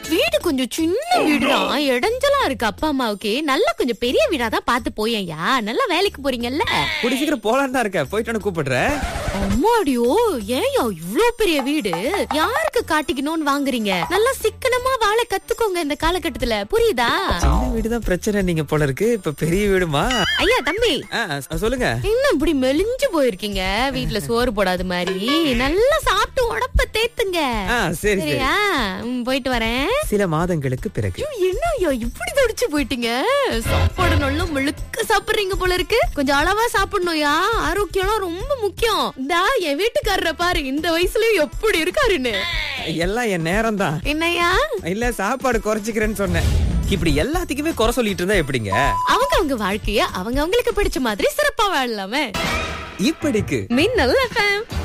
வீடு கொஞ்சம் சின்ன வீடுதான், இடைஞ்சலா இருக்கு. அப்பா அம்மாவுக்கு நல்லா கொஞ்சம் பெரிய வீடா தான் பாத்து போயேன்யா. நல்லா வேலைக்கு போறீங்கல்ல. கூடி சீக்கிரம் போலான்னு தான் இருக்க, போயிட்டு கூப்பிடுறேன். அம்மாடியோ, ஏன்யா இவ்ளோ பெரிய வீடு? யாருக்கு காட்டிக்கணும்னு வாங்குறீங்க? நல்லா சிக்கனமா வாழ கத்துக்கோங்க இந்த காலகட்டத்துல, புரியுதா? சின்ன வீடுதான் பிரச்சனை நீங்க போல இருக்கு, இப்ப பெரிய வீடுமா? ஐயா தம்பி, சொல்லுங்க. இன்னும் இப்படி மெலிஞ்சு போயிருக்கீங்க, வீட்டுல சோறு போடாத மாதிரி. நல்லா சாப்பிட்டு உடம்ப தேத்துங்க. சரி சரியா? போயிட்டு வரேன். சில மாதங்களுக்கு பிறகு. என்ன ஐயா இப்படி தடிச்சு போயிட்டீங்க? சாப்பாடு நல்லா முழுக்க சாப்பிடுறீங்க போல இருக்கு. கொஞ்சம் அளவா சாப்பிடணும்யா, ஆரோக்கியம் ரொம்ப முக்கியம். இந்தா என் வீட்டுக்காரரை பாரு, இந்த வயசுலயும் எப்படி இருக்காருன்னு. எல்லாம் என் நேரம் தான். என்னையா? இல்ல, சாப்பாடு குறைச்சிக்கிறேன்னு சொன்னேன். இப்படி எல்லாத்துக்குமே குறை சொல்லிட்டு இருந்தா எப்படிங்க? அவங்க வாழ்க்கைய அவங்களுக்கு பிடிச்ச மாதிரி சிறப்பா வாழலாமே. இப்படிக்கு மின்னல் FM.